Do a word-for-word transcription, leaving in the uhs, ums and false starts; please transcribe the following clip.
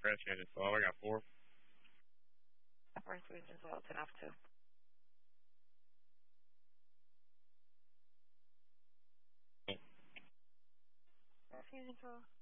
crash engine twelve. I got four. First engine twelve, ten off two. First engine twelve.